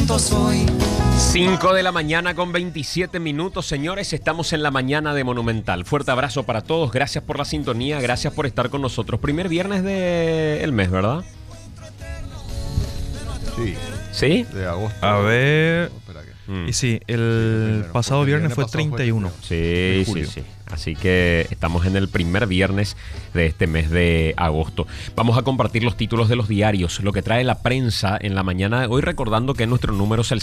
cuánto soy. 5 de la mañana con 27 minutos, señores, estamos en la mañana de Monumental. Fuerte abrazo para todos, gracias por la sintonía, gracias por estar con nosotros. Primer viernes del mes, ¿verdad? Sí. ¿Sí? De agosto. A ver. Espera que- Y sí, el pasado viernes fue 31. Sí, de sí, julio. sí. Así que estamos en el primer viernes de este mes de agosto. Vamos a compartir los títulos de los diarios, lo que trae la prensa en la mañana de hoy, recordando que nuestro número es el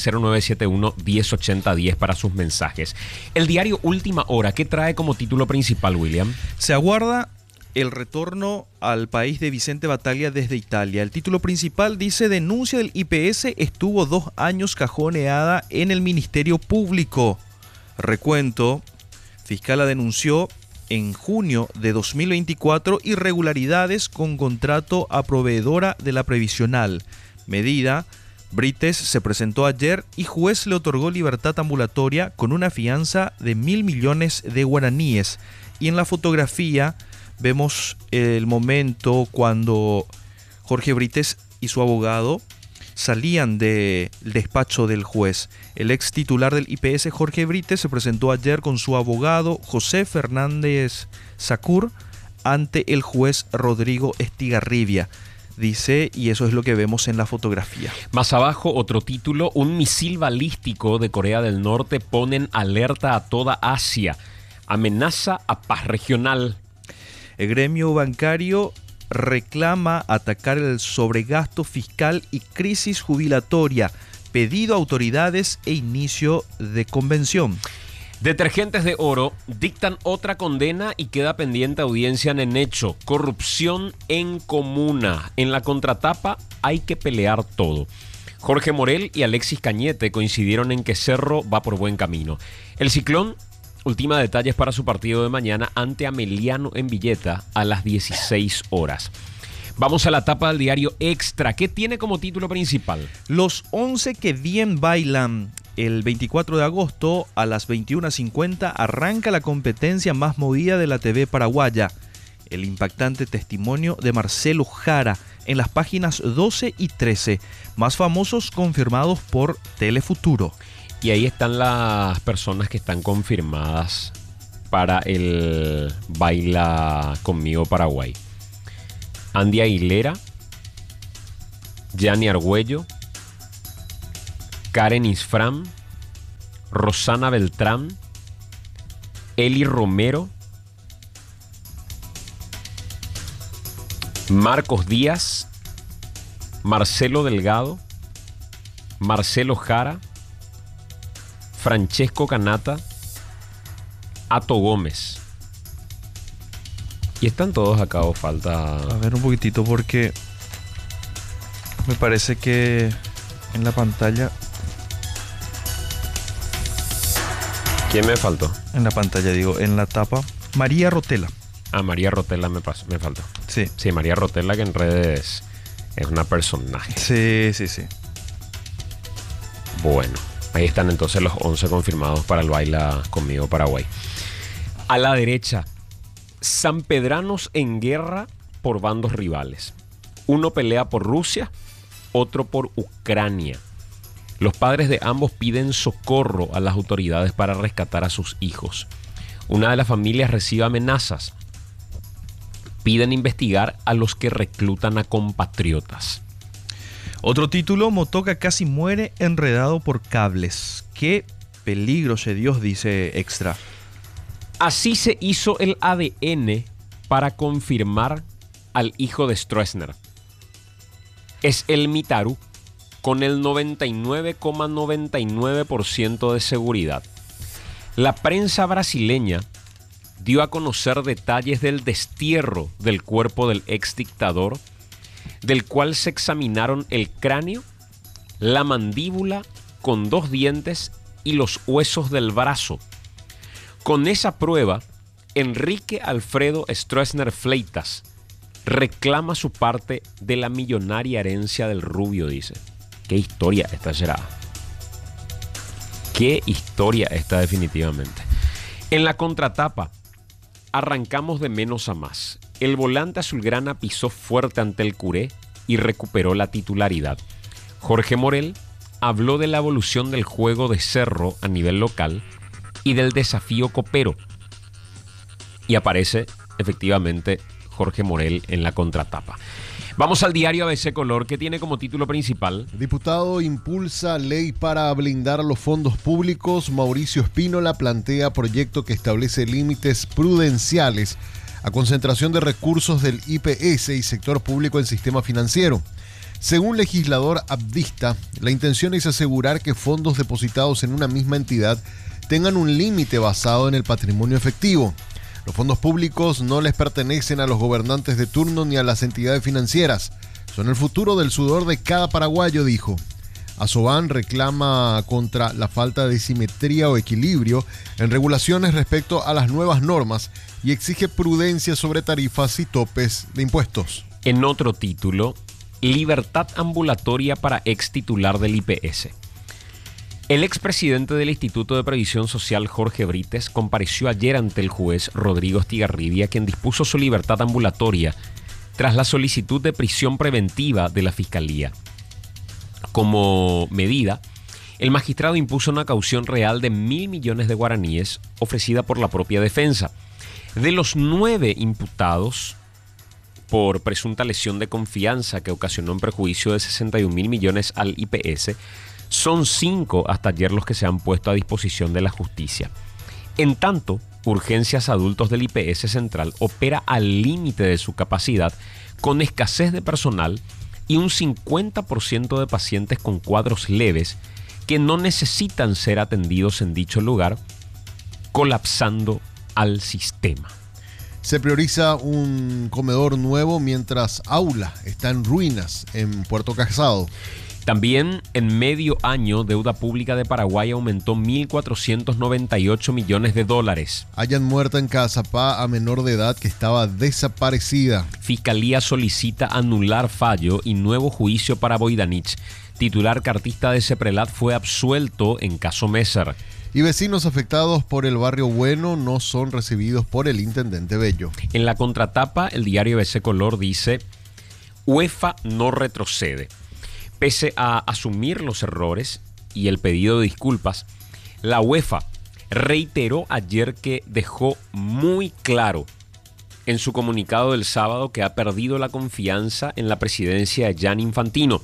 0971-108010 para sus mensajes. El diario Última Hora, ¿qué trae como título principal, William? Se aguarda el retorno al país de Vicente Battaglia desde Italia. El título principal dice: denuncia del IPS estuvo 2 años cajoneada en el Ministerio Público. Recuento: Fiscala denunció en junio de 2024 irregularidades con contrato a proveedora de la previsional. Medida: Brites se presentó ayer y juez le otorgó libertad ambulatoria con una fianza de 1.000 millones de guaraníes. Y en la fotografía vemos el momento cuando Jorge Brites y su abogado salían del despacho del juez. El ex titular del IPS, Jorge Brites, se presentó ayer con su abogado José Fernández Sacur ante el juez Rodrigo Estigarribia. Dice, y eso es lo que vemos en la fotografía. Más abajo, otro título: un misil balístico de Corea del Norte pone en alerta a toda Asia. Amenaza a paz regional. El gremio bancario reclama atacar el sobregasto fiscal y crisis jubilatoria. Pedido a autoridades e inicio de convención. Detergentes de Oro dictan otra condena y queda pendiente audiencia en Enecho. Corrupción en comuna. En la contratapa hay que pelear todo. Jorge Morel y Alexis Cañete coincidieron en que Cerro va por buen camino. El Ciclón ultima detalles para su partido de mañana ante Ameliano en Villeta a las 16 horas. Vamos a la tapa del diario Extra. ¿Qué tiene como título principal? Los 11 que bien bailan. El 24 de agosto a las 21:50 arranca la competencia más movida de la TV paraguaya. El impactante testimonio de Marcelo Jara en las páginas 12 y 13, más famosos confirmados por Telefuturo. Y ahí están las personas que están confirmadas para el Baila Conmigo Paraguay. Andy Aguilera, Gianni Argüello, Karen Isfram, Rosana Beltrán, Eli Romero, Marcos Díaz, Marcelo Delgado, Marcelo Jara, Francesco Canata, Ato Gómez. Y están todos acá, o falta... A ver un poquitito porque me parece que en la pantalla... ¿Quién me faltó? En la pantalla digo, en la tapa, María Rotela. Ah, María Rotela me faltó. Sí. Sí, María Rotela, que en redes es una personaje. Sí. Bueno, ahí están entonces los 11 confirmados para el Baila Conmigo Paraguay. A la derecha, sanpedranos en guerra por bandos rivales. Uno pelea por Rusia, otro por Ucrania. Los padres de ambos piden socorro a las autoridades para rescatar a sus hijos. Una de las familias recibe amenazas. Piden investigar a los que reclutan a compatriotas. Otro título: Motoca casi muere enredado por cables. Qué peligro se Dios, dice Extra. Así se hizo el ADN para confirmar al hijo de Stroessner. Es el Mitaru con el 99,99% de seguridad. La prensa brasileña dio a conocer detalles del destierro del cuerpo del ex dictador, del cual se examinaron el cráneo, la mandíbula con 2 dientes y los huesos del brazo. Con esa prueba, Enrique Alfredo Stroessner Fleitas reclama su parte de la millonaria herencia del rubio, dice. Qué historia esta será. Qué historia esta definitivamente. En la contratapa, arrancamos de menos a más. El volante azulgrana pisó fuerte ante el Curé y recuperó la titularidad. Jorge Morel habló de la evolución del juego de cerro a nivel local y del desafío copero. Y aparece efectivamente Jorge Morel en la contratapa. Vamos al diario ABC Color, que tiene como título principal: Diputado impulsa ley para blindar los fondos públicos. Mauricio Espínola plantea proyecto que establece límites prudenciales a concentración de recursos del IPS y sector público en sistema financiero. Según legislador abdista, la intención es asegurar que fondos depositados en una misma entidad tengan un límite basado en el patrimonio efectivo. Los fondos públicos no les pertenecen a los gobernantes de turno ni a las entidades financieras. Son el futuro del sudor de cada paraguayo, dijo. Asoban reclama contra la falta de simetría o equilibrio en regulaciones respecto a las nuevas normas y exige prudencia sobre tarifas y topes de impuestos. En otro título, libertad ambulatoria para ex titular del IPS. El expresidente del Instituto de Previsión Social, Jorge Brites, compareció ayer ante el juez Rodrigo Estigarribia, quien dispuso su libertad ambulatoria tras la solicitud de prisión preventiva de la Fiscalía. Como medida, el magistrado impuso una caución real de 1.000 millones de guaraníes ofrecida por la propia defensa. De los 9 imputados por presunta lesión de confianza que ocasionó un perjuicio de 61.000 millones al IPS, son 5 hasta ayer los que se han puesto a disposición de la justicia. En tanto, Urgencias Adultos del IPS Central opera al límite de su capacidad, con escasez de personal y un 50% de pacientes con cuadros leves que no necesitan ser atendidos en dicho lugar, colapsando al sistema. Se prioriza un comedor nuevo mientras aula está en ruinas en Puerto Casado. También en medio año, deuda pública de Paraguay aumentó 1.498 millones de dólares. Hallan muerta en Caazapá a menor de edad que estaba desaparecida. Fiscalía solicita anular fallo y nuevo juicio para Boidanich. Titular cartista de Ceprelat fue absuelto en caso Messer. Y vecinos afectados por el barrio Bueno no son recibidos por el intendente Bello. En la contratapa, el diario ABC Color dice: UEFA no retrocede. Pese a asumir los errores y el pedido de disculpas, la UEFA reiteró ayer que dejó muy claro en su comunicado del sábado que ha perdido la confianza en la presidencia de Gianni Infantino.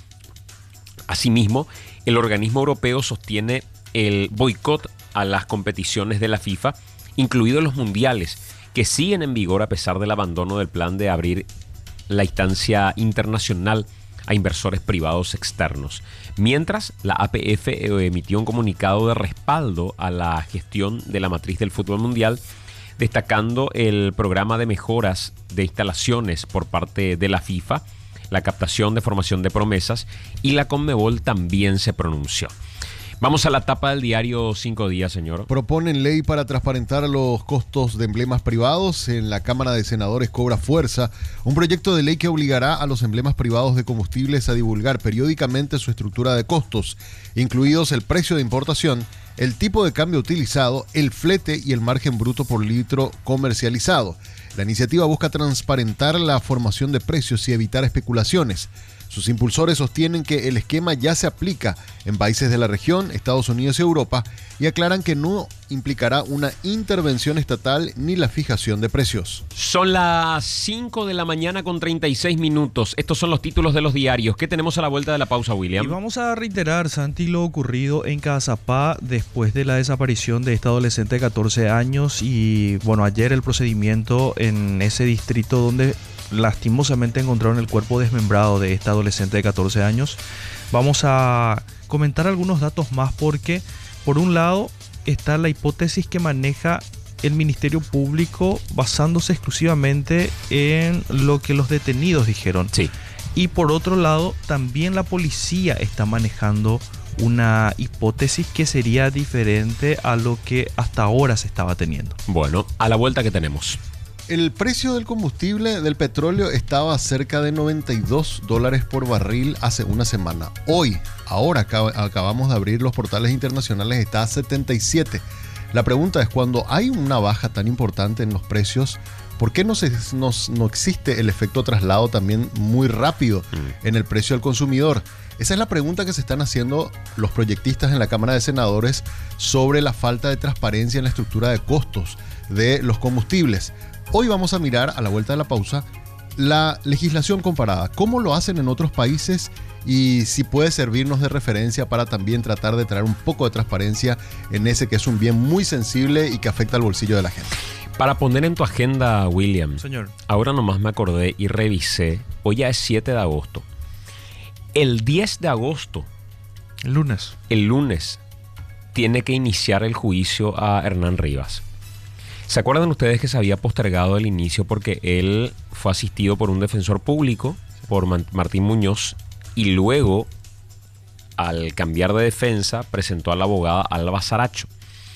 Asimismo, el organismo europeo sostiene el boicot a las competiciones de la FIFA, incluidos los mundiales, que siguen en vigor a pesar del abandono del plan de abrir la instancia internacional a inversores privados externos. Mientras, la APF emitió un comunicado de respaldo a la gestión de la matriz del fútbol mundial, destacando el programa de mejoras de instalaciones por parte de la FIFA, la captación de formación de promesas, y la Conmebol también se pronunció. Vamos a la tapa del diario 5 Días, señor. Proponen ley para transparentar los costos de emblemas privados. En la Cámara de Senadores cobra fuerza un proyecto de ley que obligará a los emblemas privados de combustibles a divulgar periódicamente su estructura de costos, incluidos el precio de importación, el tipo de cambio utilizado, el flete y el margen bruto por litro comercializado. La iniciativa busca transparentar la formación de precios y evitar especulaciones. Sus impulsores sostienen que el esquema ya se aplica en países de la región, Estados Unidos y Europa, y aclaran que no implicará una intervención estatal ni la fijación de precios. Son las 5 de la mañana con 36 minutos. Estos son los títulos de los diarios. ¿Qué tenemos a la vuelta de la pausa, William? Y vamos a reiterar, Santi, lo ocurrido en Caazapá después de la desaparición de esta adolescente de 14 años y, bueno, ayer el procedimiento en ese distrito donde lastimosamente encontraron el cuerpo desmembrado de esta adolescente de 14 años. Vamos a comentar algunos datos más porque, por un lado, está la hipótesis que maneja el Ministerio Público basándose exclusivamente en lo que los detenidos dijeron. Sí. Y por otro lado, también la policía está manejando una hipótesis que sería diferente a lo que hasta ahora se estaba teniendo. Bueno, a la vuelta que tenemos. El precio del combustible del petróleo estaba cerca de $92 por barril hace una semana. Ahora acabamos de abrir los portales internacionales, está a 77. La pregunta es, cuando hay una baja tan importante en los precios, ¿por qué no existe el efecto traslado también muy rápido en el precio al consumidor? Esa es la pregunta que se están haciendo los proyectistas en la Cámara de Senadores sobre la falta de transparencia en la estructura de costos de los combustibles. Hoy vamos a mirar, a la vuelta de la pausa, la legislación comparada, cómo lo hacen en otros países y si puede servirnos de referencia para también tratar de traer un poco de transparencia en ese que es un bien muy sensible y que afecta al bolsillo de la gente. Para poner en tu agenda, William, Señor. Ahora nomás me acordé y revisé, hoy ya es 7 de agosto. El 10 de agosto, el lunes, tiene que iniciar el juicio a Hernán Rivas. ¿Se acuerdan ustedes que se había postergado el inicio porque él fue asistido por un defensor público, por Martín Muñoz, y luego, al cambiar de defensa, presentó a la abogada Alba Saracho?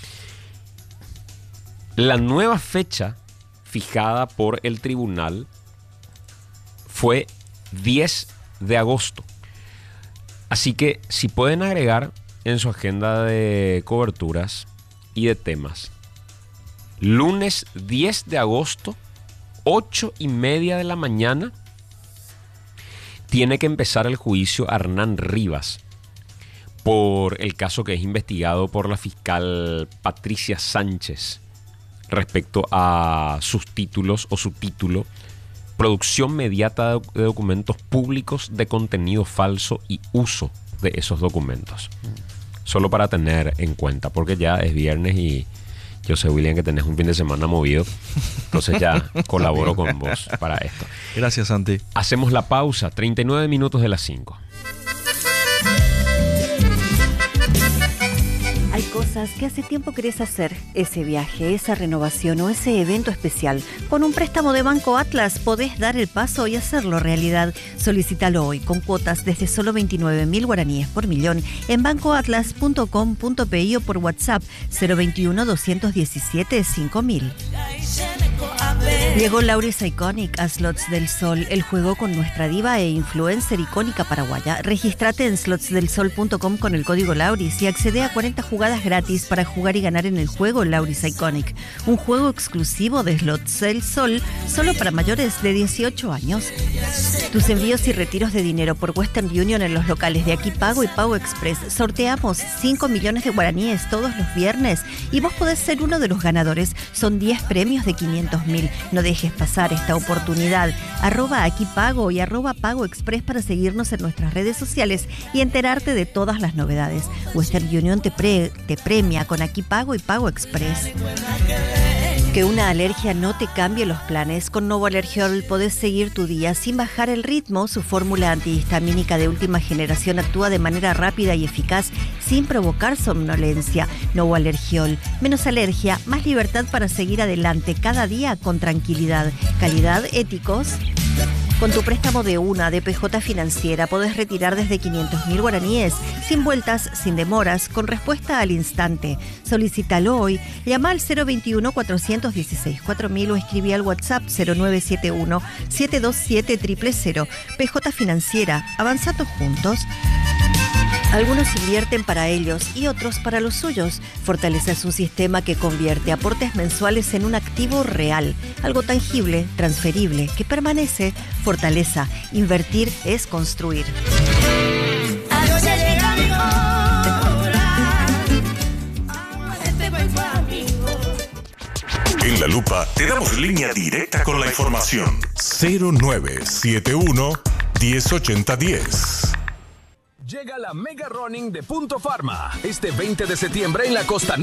La nueva fecha fijada por el tribunal fue 10 de agosto. Así que si pueden agregar en su agenda de coberturas y de temas, lunes 10 de agosto, 8:30 de la mañana, tiene que empezar el juicio a Hernán Rivas por el caso que es investigado por la fiscal Patricia Sánchez respecto a sus títulos o su título: producción mediata de documentos públicos de contenido falso y uso de esos documentos. Solo para tener en cuenta, porque ya es viernes y yo sé, William, que tenés un fin de semana movido. Entonces ya colaboro con vos para esto. Gracias, Santi. Hacemos la pausa, 39 minutos de las 5. Hay cosas que hace tiempo querés hacer. Ese viaje, esa renovación o ese evento especial. Con un préstamo de Banco Atlas podés dar el paso y hacerlo realidad. Solicítalo hoy con cuotas desde solo 29.000 guaraníes por millón en bancoatlas.com.pi o por WhatsApp 021-217-5000. Llegó Lauris Iconic a Slots del Sol, el juego con nuestra diva e influencer icónica paraguaya. Regístrate en slotsdelsol.com con el código Lauris y accede a 40 jugadas gratis para jugar y ganar en el juego Lauris Iconic. Un juego exclusivo de Slots del Sol, solo para mayores de 18 años. Tus envíos y retiros de dinero por Western Union en los locales de Aquí Pago y Pago Express. Sorteamos 5 millones de guaraníes todos los viernes y vos podés ser uno de los ganadores. Son 10 premios de 500.000. No dejes pasar esta oportunidad. @AquiPago y @Pago Express para seguirnos en nuestras redes sociales y enterarte de todas las novedades. Western Union te premia con Aquí Pago y Pago Express. Que una alergia no te cambie los planes. Con Novo Alergiol podés seguir tu día sin bajar el ritmo. Su fórmula antihistamínica de última generación actúa de manera rápida y eficaz sin provocar somnolencia. Novo Alergiol. Menos alergia, más libertad para seguir adelante cada día con tranquilidad. Calidad, éticos. Con tu préstamo de una DPJ Financiera podés retirar desde 500.000 guaraníes, sin vueltas, sin demoras, con respuesta al instante. Solicítalo hoy, llama al 021-416-4000 o escribí al WhatsApp 0971-727-000. PJ Financiera, avanzando juntos. Algunos invierten para ellos y otros para los suyos. Fortaleza es un sistema que convierte aportes mensuales en un activo real, algo tangible, transferible, que permanece. Fortaleza, invertir es construir. En La Lupa te damos línea directa con la información. 0971 108010. Llega la Mega Running de Punto Pharma este 20 de septiembre en la Costa